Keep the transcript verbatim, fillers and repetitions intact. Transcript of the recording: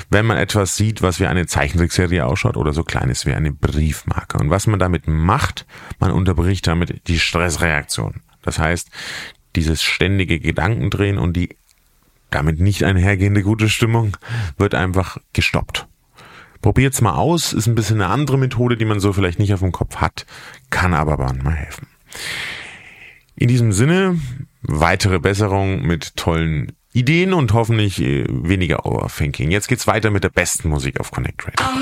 wenn man etwas sieht, was wie eine Zeichentrickserie ausschaut oder so klein ist wie eine Briefmarke. Und was man damit macht, man unterbricht damit die Stressreaktion. Das heißt, dieses ständige Gedankendrehen und die damit nicht einhergehende gute Stimmung wird einfach gestoppt. Probiert's mal aus, ist ein bisschen eine andere Methode, die man so vielleicht nicht auf dem Kopf hat, kann aber manchmal helfen. In diesem Sinne, weitere Besserung mit tollen Ideen und hoffentlich weniger Overthinking. Jetzt geht's weiter mit der besten Musik auf Connect Radio.